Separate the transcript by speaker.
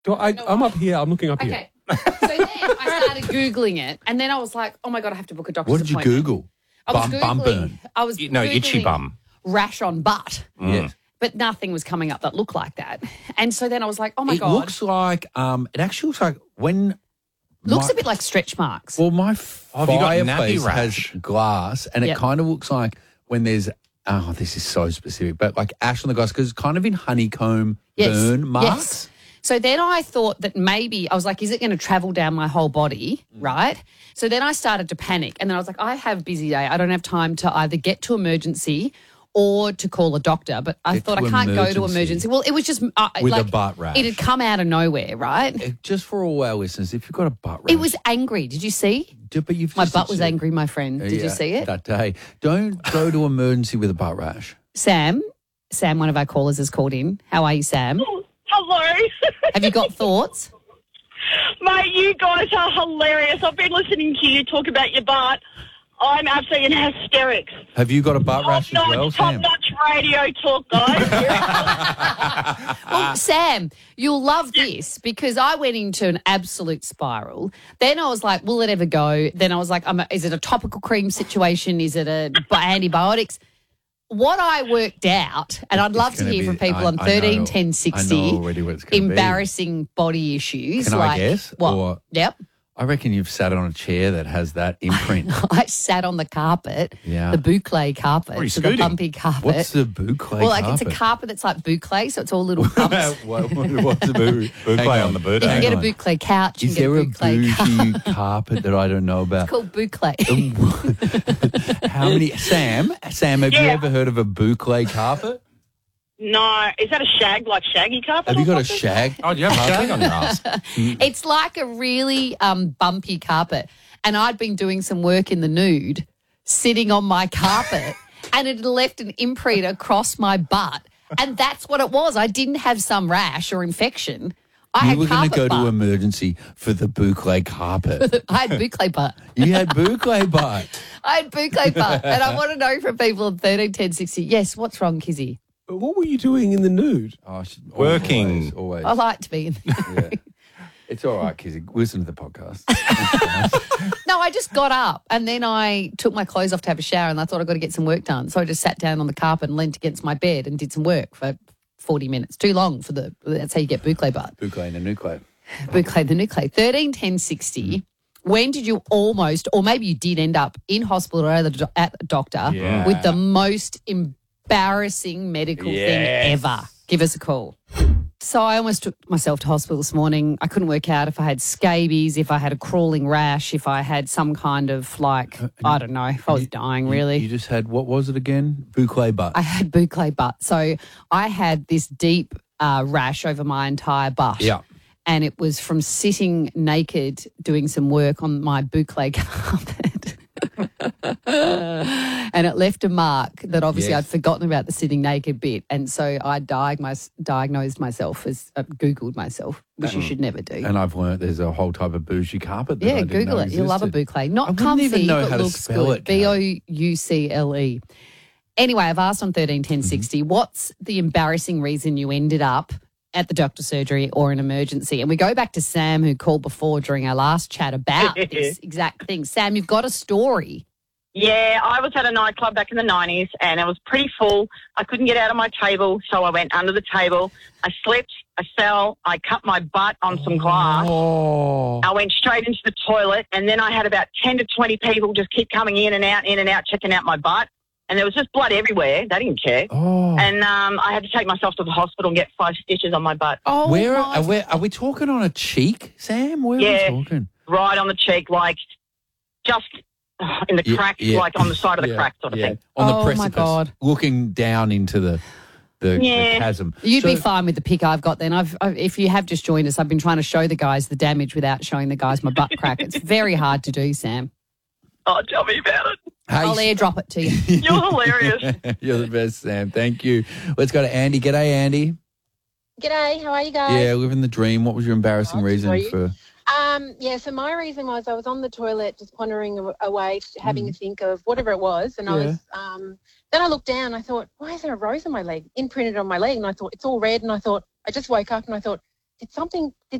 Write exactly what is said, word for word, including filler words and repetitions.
Speaker 1: Do I, I'm up here. I'm looking up here.
Speaker 2: Okay. So then I started Googling it, and then I was like, oh, my God, I have to book a doctor's
Speaker 3: What did you
Speaker 2: appointment.
Speaker 3: Google?
Speaker 2: I was
Speaker 3: Bum,
Speaker 2: Googling,
Speaker 3: bum burn.
Speaker 2: I was
Speaker 4: No, itchy
Speaker 2: Googling
Speaker 4: bum.
Speaker 2: rash on butt.
Speaker 3: Yes.
Speaker 2: But nothing was coming up that looked like that. And so then I was like, oh, my
Speaker 3: it
Speaker 2: God.
Speaker 3: looks like, um, it actually looks like when...
Speaker 2: Looks
Speaker 3: my-
Speaker 2: a bit like stretch marks.
Speaker 3: Well, my
Speaker 4: Oh, have you got nappy
Speaker 3: fireplace
Speaker 4: rash?
Speaker 3: has glass, and
Speaker 2: Yep.
Speaker 3: it kind of looks like when there's, oh, this is so specific, but like ash on the glass, because it's kind of in honeycomb burn marks.
Speaker 2: Yes. So then I thought that maybe, I was like, is it going to travel down my whole body, right? So then I started to panic, and then I was like, I have a busy day. I don't have time to either get to emergency or to call a doctor, but I
Speaker 3: Get
Speaker 2: thought
Speaker 3: to
Speaker 2: I can't go to
Speaker 3: emergency.
Speaker 2: emergency. Well, it was just uh,
Speaker 3: With a
Speaker 2: like,
Speaker 3: butt rash.
Speaker 2: It had come out of nowhere, right?
Speaker 3: Uh, Just for all our listeners, if you've got a butt rash.
Speaker 2: It was angry. Did you see?
Speaker 3: D- But you've
Speaker 2: My
Speaker 3: just
Speaker 2: butt was
Speaker 3: said-
Speaker 2: angry, my friend. Did
Speaker 3: Yeah,
Speaker 2: you see it?
Speaker 3: That day. Don't go to emergency with a butt rash.
Speaker 2: Sam, Sam, one of our callers has called in. How are you, Sam?
Speaker 5: Hello.
Speaker 2: Have you got thoughts?
Speaker 5: Mate, you guys are hilarious. I've been listening to you talk about your butt. I'm absolutely in hysterics.
Speaker 3: Have you got a butt rash as
Speaker 5: Top-notch,
Speaker 3: well, Sam?
Speaker 5: top-notch radio talk, guys.
Speaker 2: Well, Sam, you'll love this because I went into an absolute spiral. Then I was like, will it ever go? Then I was like, um, is it a topical cream situation? Is it a antibiotics? What I worked out, and I'd love
Speaker 3: It's
Speaker 2: to
Speaker 3: gonna
Speaker 2: hear
Speaker 3: be-
Speaker 2: from people
Speaker 3: I-
Speaker 2: on
Speaker 3: I
Speaker 2: thirteen
Speaker 3: know-
Speaker 2: ten
Speaker 3: I
Speaker 2: sixty,
Speaker 3: know already what it's gonna be.
Speaker 2: embarrassing body issues.
Speaker 3: Can I
Speaker 2: like,
Speaker 3: guess?
Speaker 2: What?
Speaker 3: Or-
Speaker 2: Yep.
Speaker 3: I reckon you've sat on a chair that has that imprint.
Speaker 2: I sat on the carpet,
Speaker 3: Yeah.
Speaker 2: the boucle carpet,
Speaker 4: What are you
Speaker 2: so the
Speaker 4: scooting?
Speaker 2: bumpy carpet.
Speaker 3: What's the boucle
Speaker 2: well, like
Speaker 3: carpet?
Speaker 2: it's a carpet that's like boucle, so it's all little bumps.
Speaker 3: what, what, what's a bou-
Speaker 4: Boucle
Speaker 3: hang
Speaker 4: on the bird.
Speaker 2: You can
Speaker 3: hang
Speaker 2: get a
Speaker 3: on.
Speaker 2: boucle couch.
Speaker 3: Is
Speaker 2: you
Speaker 3: there a
Speaker 2: can get a boucle
Speaker 3: bougie
Speaker 2: carpet.
Speaker 3: carpet that I don't know about?
Speaker 2: It's called boucle.
Speaker 3: How many? Sam, Sam, have you
Speaker 5: Yeah.
Speaker 3: ever heard of a boucle carpet?
Speaker 5: No, is that a shag, like shaggy carpet?
Speaker 3: Have you
Speaker 5: or
Speaker 3: got a
Speaker 5: something?
Speaker 3: shag?
Speaker 4: Oh, do you have a shag on your ass?
Speaker 2: It's like a really um, bumpy carpet. And I'd been doing some work in the nude, sitting on my carpet, and it had left an imprint across my butt. And that's what it was. I didn't have some rash or infection. I
Speaker 3: You
Speaker 2: had
Speaker 3: were going
Speaker 2: carpet
Speaker 3: to go
Speaker 2: butt.
Speaker 3: to emergency for the boucle carpet.
Speaker 2: I had boucle butt.
Speaker 3: You had boucle butt.
Speaker 2: I had boucle butt. And I want to know from people on thirteen ten sixty, yes, what's wrong, Kizzy?
Speaker 1: What were you doing in the nude?
Speaker 3: Oh, she-
Speaker 4: Working.
Speaker 3: Always. always.
Speaker 2: I like to be in
Speaker 3: Yeah. It's all right, Kizzy. Listen to the podcast.
Speaker 2: No, I just got up and then I took my clothes off to have a shower and I thought I've got to get some work done. So I just sat down on the carpet and leant against my bed and did some work for forty minutes. Too long for the, that's how you get boucle butt.
Speaker 3: Boucle and a nuclear.
Speaker 2: Boucle, the nuclear. thirteen ten sixty. When did you almost, or maybe you did end up in hospital or at the, do- at the doctor
Speaker 3: Yeah.
Speaker 2: with the most embarrassing medical thing
Speaker 3: Yes.
Speaker 2: ever? Give us a call. So I almost took myself to hospital this morning. I couldn't work out if I had scabies, if I had a crawling rash, if I had some kind of like, I don't know, if I was dying really.
Speaker 3: You just had, what was it again? Boucle butt.
Speaker 2: I had boucle butt. So I had this deep uh, rash over my entire butt.
Speaker 3: Yeah.
Speaker 2: And it was from sitting naked doing some work on my boucle carpet. And it left a mark that obviously
Speaker 3: Yes.
Speaker 2: I'd forgotten about the sitting naked bit. And so I diagnosed, diagnosed myself as, uh, Googled myself, which you should never do.
Speaker 3: And I've learnt there's a whole type of bougie carpet that I
Speaker 2: Yeah,
Speaker 3: didn't
Speaker 2: Google
Speaker 3: know
Speaker 2: it. You'll love a
Speaker 3: existed.
Speaker 2: boucle. Not
Speaker 3: I wouldn't
Speaker 2: comfy,
Speaker 3: even know
Speaker 2: but
Speaker 3: how to
Speaker 2: looks
Speaker 3: spell
Speaker 2: good.
Speaker 3: it,
Speaker 2: B O
Speaker 3: Karen.
Speaker 2: U C L E. Anyway, I've asked on thirteen ten sixty,
Speaker 3: Mm-hmm.
Speaker 2: what's the embarrassing reason you ended up at the doctor's surgery or an emergency? And we go back to Sam, who called before during our last chat about this exact thing. Sam, you've got a story.
Speaker 5: Yeah, I was at a nightclub back in the nineties and it was pretty full. I couldn't get out of my table, so I went under the table. I slipped, I fell, I cut my butt on some glass.
Speaker 3: Oh.
Speaker 5: I went straight into the toilet and then I had about ten to twenty people just keep coming in and out, in and out, checking out my butt. And there was just blood everywhere. They didn't care.
Speaker 3: Oh.
Speaker 5: And um, I had to take myself to the hospital and get five stitches on my butt.
Speaker 2: Oh,
Speaker 3: Where
Speaker 2: my
Speaker 3: are, where, are we talking on a cheek, Sam? Where
Speaker 5: Yeah.
Speaker 3: are we talking?
Speaker 5: Right on the cheek, like just uh, in the
Speaker 3: Yeah,
Speaker 5: crack,
Speaker 3: yeah.
Speaker 5: like on the side of the
Speaker 3: Yeah,
Speaker 5: crack sort of
Speaker 3: yeah.
Speaker 5: thing.
Speaker 3: On the
Speaker 2: Oh, my
Speaker 3: precipice.
Speaker 2: God.
Speaker 3: Looking down into the, the, the
Speaker 5: Yeah.
Speaker 3: chasm.
Speaker 2: You'd be
Speaker 3: So-
Speaker 2: fine with the pic I've got then. I've, I've, if you have just joined us, I've been trying to show the guys the damage without showing the guys my butt crack. It's very hard to do, Sam.
Speaker 5: Oh, tell me about it.
Speaker 3: Hey,
Speaker 2: I'll airdrop it to you.
Speaker 5: You're hilarious.
Speaker 3: You're the best, Sam. Thank you. Let's go to Andy. G'day, Andy.
Speaker 6: G'day, how are you guys?
Speaker 3: Yeah, living the dream. What was your embarrassing
Speaker 6: Oh,
Speaker 3: reason
Speaker 6: sorry.
Speaker 3: for?
Speaker 6: Um, yeah, so my reason was I was on the toilet just pondering a- away, having
Speaker 3: Mm.
Speaker 6: a think of whatever it was. And I
Speaker 3: Yeah.
Speaker 6: was, um, then I looked down, I thought, why is there a rose on my leg, imprinted on my leg? And I thought, it's all red. And I thought, I just woke up and I thought, did something, did